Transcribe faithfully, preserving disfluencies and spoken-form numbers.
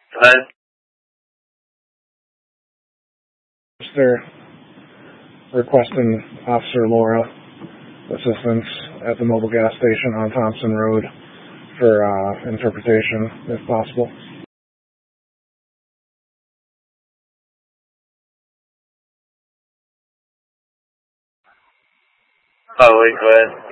Go ahead. They're requesting Officer Laura assistance at the mobile gas station on Thompson Road for uh, interpretation, if possible. Oh, wait, go ahead.